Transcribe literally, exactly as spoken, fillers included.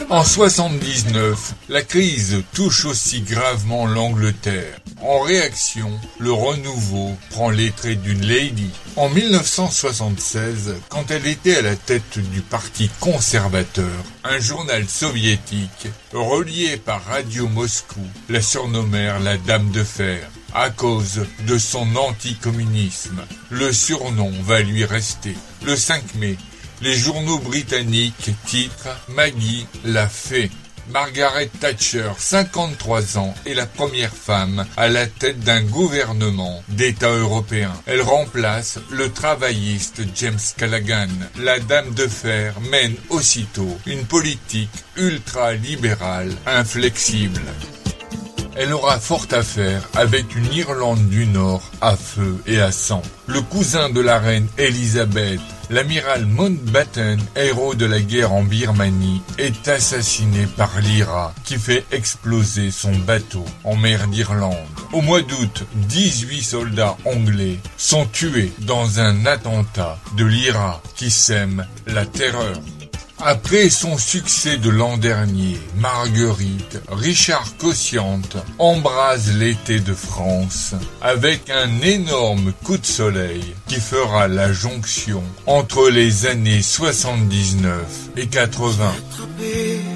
En soixante-dix-neuf, la crise touche aussi gravement l'Angleterre. En réaction, le renouveau prend les traits d'une lady. En mille neuf cent soixante-seize, quand elle était à la tête du parti conservateur, un journal soviétique, relié par Radio Moscou, la surnommèrent la Dame de Fer, à cause de son anticommunisme. Le surnom va lui rester. Le cinq mai, les journaux britanniques titrent « Maggie l'a fait ». Margaret Thatcher, cinquante-trois ans, est la première femme à la tête d'un gouvernement d'État européen. Elle remplace le travailliste James Callaghan. La Dame de Fer mène aussitôt une politique ultra-libérale, inflexible. Elle aura fort à faire avec une Irlande du Nord à feu et à sang. Le cousin de la reine Elisabeth, l'amiral Mountbatten, héros de la guerre en Birmanie, est assassiné par l'I R A, qui fait exploser son bateau en mer d'Irlande. Au mois d'août, dix-huit soldats anglais sont tués dans un attentat de l'I R A qui sème la terreur. Après son succès de l'an dernier, Marguerite, Richard Cossiante embrase l'été de France avec un énorme coup de soleil qui fera la jonction entre les années soixante-dix-neuf et quatre-vingts.